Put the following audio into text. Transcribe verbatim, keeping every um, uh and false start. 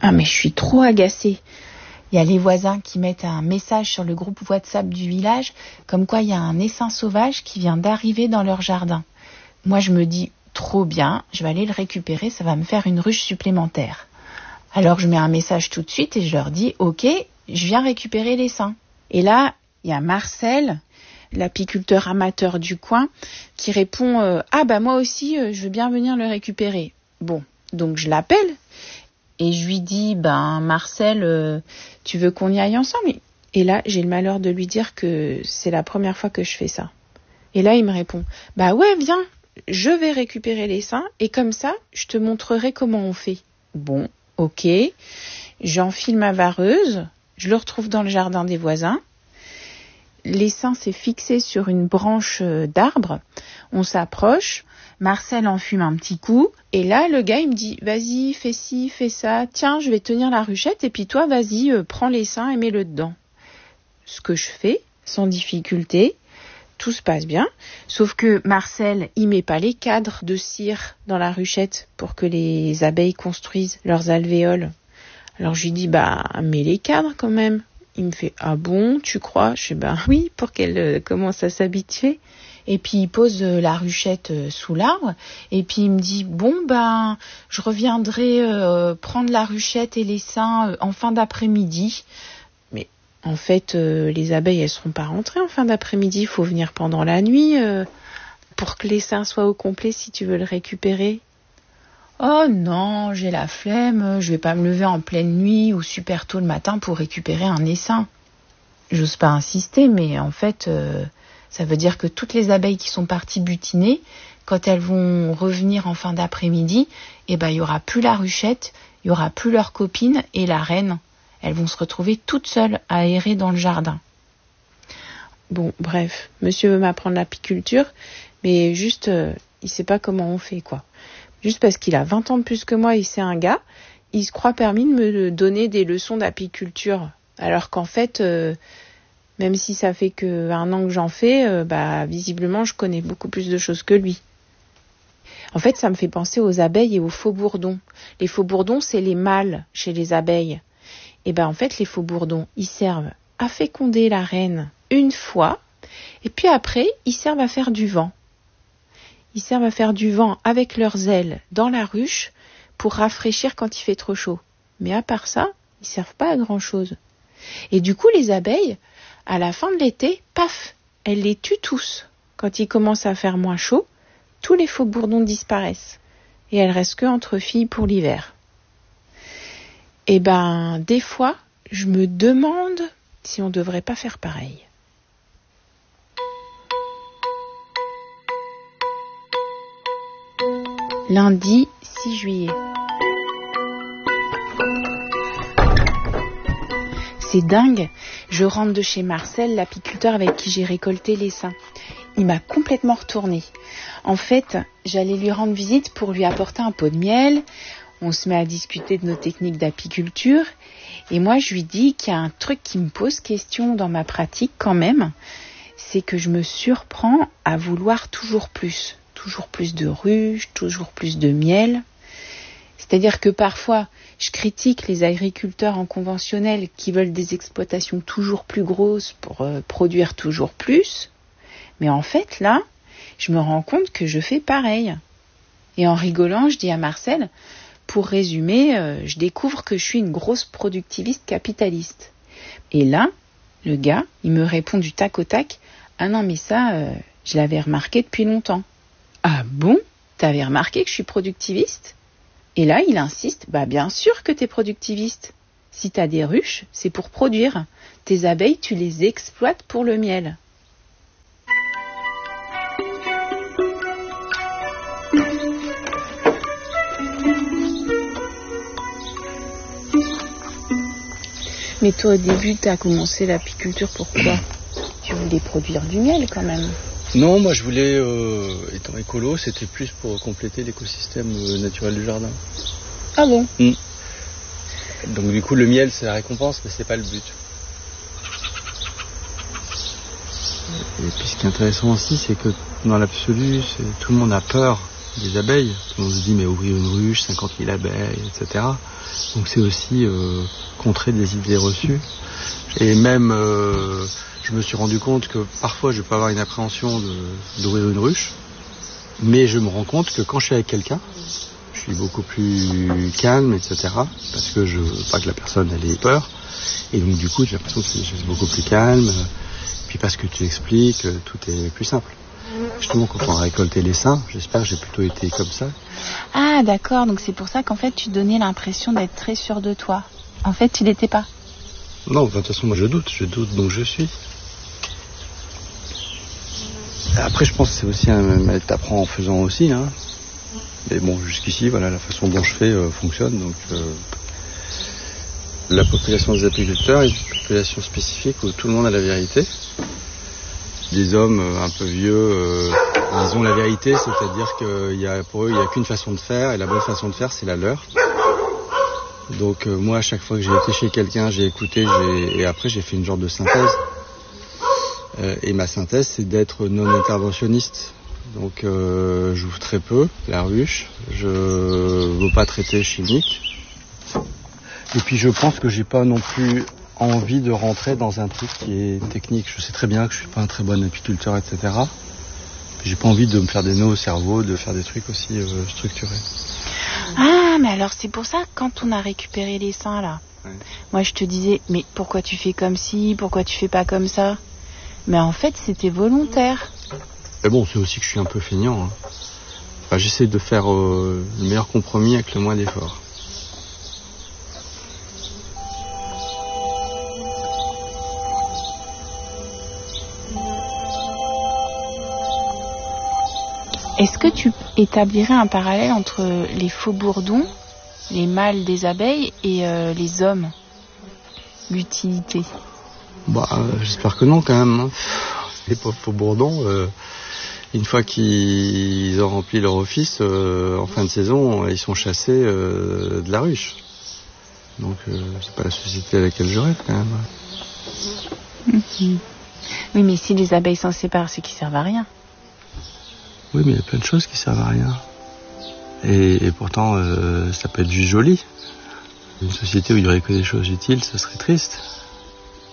Ah mais je suis trop agacée. Il y a les voisins qui mettent un message sur le groupe WhatsApp du village, comme quoi il y a un essaim sauvage qui vient d'arriver dans leur jardin. Moi je me dis, trop bien, je vais aller le récupérer, ça va me faire une ruche supplémentaire. Alors je mets un message tout de suite et je leur dis, ok, je viens récupérer l'essaim. Et là, il y a Marcel, l'apiculteur amateur du coin, qui répond euh, « Ah bah moi aussi, euh, je veux bien venir le récupérer ». Bon, donc je l'appelle et je lui dis « Ben Marcel, euh, tu veux qu'on y aille ensemble ?» Et là, j'ai le malheur de lui dire que c'est la première fois que je fais ça. Et là, il me répond « Bah ouais, viens, je vais récupérer l'essaim et comme ça, je te montrerai comment on fait. » Bon, ok, j'enfile ma vareuse, je le retrouve dans le jardin des voisins. L'essaim s'est fixé sur une branche d'arbre. On s'approche. Marcel en fume un petit coup. Et là, le gars, il me dit, vas-y, fais ci, fais ça. Tiens, je vais tenir la ruchette. Et puis toi, vas-y, euh, prends l'essaim et mets-le dedans. Ce que je fais, sans difficulté. Tout se passe bien. Sauf que Marcel, il met pas les cadres de cire dans la ruchette pour que les abeilles construisent leurs alvéoles. Alors je lui dis, bah, mets les cadres quand même. Il me fait « Ah bon, tu crois ?» Je dis « Ben oui, pour qu'elle euh, commence à s'habituer. » Et puis il pose euh, la ruchette euh, sous l'arbre. Et puis il me dit « Bon, ben, je reviendrai euh, prendre la ruchette et l'essaim euh, en fin d'après-midi. » Mais en fait, euh, les abeilles, elles seront pas rentrées en fin d'après-midi. Il faut venir pendant la nuit euh, pour que l'essaim soit au complet si tu veux le récupérer. Oh non, j'ai la flemme, je vais pas me lever en pleine nuit ou super tôt le matin pour récupérer un essaim. J'ose pas insister, mais en fait, euh, ça veut dire que toutes les abeilles qui sont parties butiner, quand elles vont revenir en fin d'après-midi, eh ben, il y aura plus la ruchette, il y aura plus leur copine et la reine. Elles vont se retrouver toutes seules à errer dans le jardin. Bon, bref, monsieur veut m'apprendre l'apiculture, mais juste, euh, il sait pas comment on fait, quoi. Juste parce qu'il a vingt ans de plus que moi et c'est un gars, il se croit permis de me donner des leçons d'apiculture. Alors qu'en fait, euh, même si ça fait qu'un an que j'en fais, euh, bah, visiblement, je connais beaucoup plus de choses que lui. En fait, ça me fait penser aux abeilles et aux faux-bourdons. Les faux-bourdons, c'est les mâles chez les abeilles. Et ben en fait, les faux-bourdons, ils servent à féconder la reine une fois, et puis après, ils servent à faire du vent. Ils servent à faire du vent avec leurs ailes dans la ruche pour rafraîchir quand il fait trop chaud. Mais à part ça, ils servent pas à grand-chose. Et du coup, les abeilles, à la fin de l'été, paf, elles les tuent tous. Quand il commence à faire moins chaud, tous les faux-bourdons disparaissent. Et elles restent que entre filles pour l'hiver. Et ben, des fois, je me demande si on devrait pas faire pareil. Lundi six juillet. C'est dingue, je rentre de chez Marcel, l'apiculteur avec qui j'ai récolté l'essaim. Il m'a complètement retournée. En fait, j'allais lui rendre visite pour lui apporter un pot de miel. On se met à discuter de nos techniques d'apiculture. Et moi, je lui dis qu'il y a un truc qui me pose question dans ma pratique quand même. C'est que je me surprends à vouloir toujours plus. Toujours plus de ruches, toujours plus de miel. C'est-à-dire que parfois, je critique les agriculteurs en conventionnel qui veulent des exploitations toujours plus grosses pour euh, produire toujours plus. Mais en fait, là, je me rends compte que je fais pareil. Et en rigolant, je dis à Marcel, pour résumer, euh, je découvre que je suis une grosse productiviste capitaliste. Et là, le gars, il me répond du tac au tac, « Ah non, mais ça, euh, je l'avais remarqué depuis longtemps. » Ah bon ? T'avais remarqué que je suis productiviste ? Et là, il insiste, bah bien sûr que t'es productiviste. Si t'as des ruches, c'est pour produire. Tes abeilles, tu les exploites pour le miel. Mais toi, au début, t'as commencé l'apiculture, pourquoi ? Tu voulais produire du miel quand même. Non, moi je voulais, euh, étant écolo, c'était plus pour compléter l'écosystème euh, naturel du jardin. Ah bon ? Mmh. Donc du coup le miel c'est la récompense, mais c'est pas le but. Et puis ce qui est intéressant aussi, c'est que dans l'absolu, c'est, tout le monde a peur des abeilles. Tout le monde se dit mais ouvrir une ruche, cinquante mille abeilles, et cetera. Donc c'est aussi euh, contrer des idées reçues. Et même, euh, je me suis rendu compte que parfois je peux avoir une appréhension de, d'ouvrir une ruche, mais je me rends compte que quand je suis avec quelqu'un, je suis beaucoup plus calme, et cetera. Parce que je veux pas que la personne elle ait peur. Et donc du coup j'ai l'impression que c'est beaucoup plus calme. Puis parce que tu expliques, tout est plus simple. Justement, quand on a récolté les seins, j'espère que j'ai plutôt été comme ça. Ah, d'accord. Donc c'est pour ça qu'en fait, tu donnais l'impression d'être très sûr de toi. En fait, tu l'étais pas. Non, de toute façon, moi je doute. Je doute, donc je suis. Après, je pense que c'est aussi un... t'apprends en faisant aussi. Hein. Mais bon, jusqu'ici, voilà, la façon dont je fais euh, fonctionne. Donc, euh... la population des apiculteurs est une population spécifique où tout le monde a la vérité. Des hommes un peu vieux, euh, ils ont la vérité, c'est-à-dire que y a, pour eux, il n'y a qu'une façon de faire, et la bonne façon de faire, c'est la leur. Donc euh, moi, à chaque fois que j'ai été chez quelqu'un, j'ai écouté, j'ai, et après j'ai fait une genre de synthèse. Euh, et ma synthèse, c'est d'être non-interventionniste. Donc euh, j'ouvre très peu la ruche, je ne veux pas traiter chimique. Et puis je pense que j'ai pas non plus envie de rentrer dans un truc qui est technique. Je sais très bien que je suis pas un très bon apiculteur, et cetera. J'ai pas envie de me faire des nœuds au cerveau, de faire des trucs aussi euh, structurés. Ah, mais alors c'est pour ça que quand on a récupéré les seins là, ouais. Moi je te disais, mais pourquoi tu fais comme ci, pourquoi tu fais pas comme ça? Mais en fait c'était volontaire. Mais bon, c'est aussi que je suis un peu feignant. Hein. Enfin, j'essaie de faire euh, le meilleur compromis avec le moins d'efforts. Est-ce que tu établirais un parallèle entre les faux bourdons, les mâles des abeilles et euh, les hommes? L'utilité? Bah, euh, j'espère que non quand même. Hein. Les pauvres faux bourdons, euh, une fois qu'ils ont rempli leur office, euh, en fin de saison, ils sont chassés euh, de la ruche. Donc euh, c'est pas la société à laquelle je rêve quand même. Mmh. Oui, mais si les abeilles s'en séparent, c'est qu'ils servent à rien. Oui, mais il y a plein de choses qui servent à rien. Et, et pourtant, euh, ça peut être juste joli. Une société où il n'y aurait que des choses utiles, ce serait triste.